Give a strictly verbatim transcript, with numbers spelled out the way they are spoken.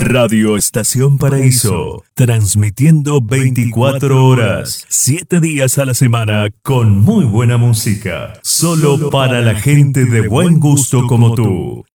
Radio Estación Paraíso, transmitiendo veinticuatro horas, siete días a la semana con muy buena música, solo para la gente de buen gusto como tú.